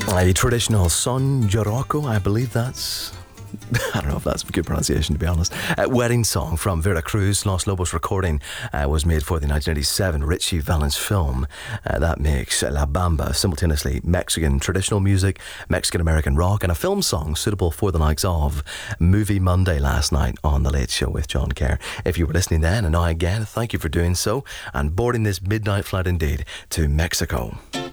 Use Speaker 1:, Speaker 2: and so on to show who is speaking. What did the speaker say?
Speaker 1: A traditional son Lloroco, I believe that's... I don't know if that's a good pronunciation, to be honest. Wedding song from Veracruz. Los Lobos recording was made for the 1987 Richie Valens film. That makes La Bamba simultaneously Mexican traditional music, Mexican-American rock, and a film song suitable for the likes of Movie Monday last night on The Late Show with John Kerr. If you were listening then, and now again, thank you for doing so and boarding this midnight flight indeed to Mexico.